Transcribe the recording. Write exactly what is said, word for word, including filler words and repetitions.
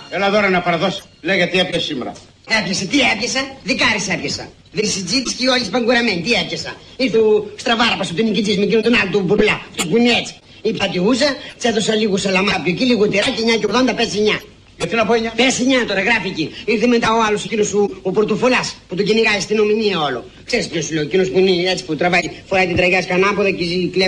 Έλα δώρα να παραδώσει. Λέγε τι έπιασε σήμερα. Έπιασε, τι έπιασα, δικάρις έπιασα. Δρισιτζίτης και όλοι σπαγκουραμένοι, τι έπιασα. Ήρθε ο Στραβάραπας του νικητής με εκείνον τον άλλο του μπουρλά, του κουνί έτσι. Η πατιούσα, της έδωσα λίγο σαλαμάπιο εκεί, λίγο τυράκι, εννιά και ογδόντα, πέσει εννιά. Γιατί να πω εννιά. Πέσει εννιά τώρα, γράφει εκεί. Ήρθε μετά ο άλλος εκείνος ο, ο Πορτοφολάς που τον κυνηγάει στην ομιλία όλο. Ξέρεις ποιος σου λέω, εκείνος που είναι έτσι που τραβάει, φοράει την τραγιά σκανάποδα και κλέβει.